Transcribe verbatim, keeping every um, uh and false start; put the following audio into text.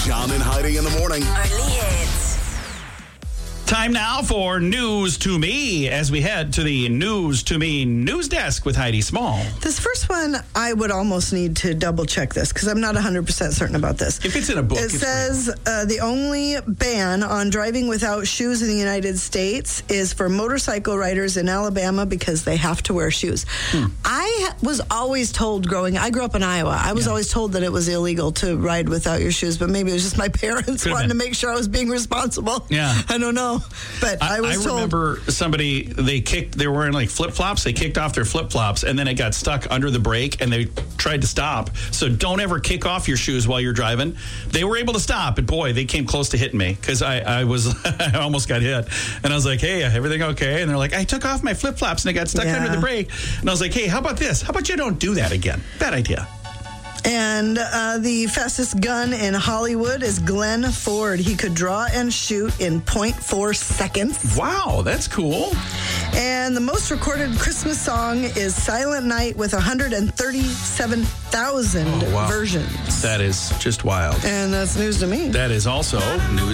John and Heidi in the morning. Only hits. Time now for News to Me as we head to the News to Me news desk with Heidi Small. This first one, I would almost need to double check this because I'm not one hundred percent certain about this. If it's in a book, it it's says uh, the only ban on driving without shoes in the United States is for motorcycle riders in Alabama because they have to wear shoes. Hmm. I was always told growing, I grew up in Iowa, I was yeah. always told that it was illegal to ride without your shoes, but maybe it was just my parents Could've wanting been. to make sure I was being responsible. Yeah. I don't know. But I, I was I told. remember somebody, they kicked, they were wearing like flip-flops, they kicked off their flip-flops, and then it got stuck under the brake, and they tried to stop. So don't ever kick off your shoes while you're driving. They were able to stop, but boy, they came close to hitting me, because I, I was, I almost got hit. And I was like, hey, everything okay? And they're like, I took off my flip-flops, and I got stuck Yeah. under the brake. And I was like, hey, how about this? How about you don't do that again? Bad idea. And uh, the fastest gun in Hollywood is Glenn Ford. He could draw and shoot in zero point four seconds. Wow, that's cool. And the most recorded Christmas song is Silent Night with one hundred thirty-seven thousand Oh, wow. versions. That is just wild. And that's news to me. That is also news.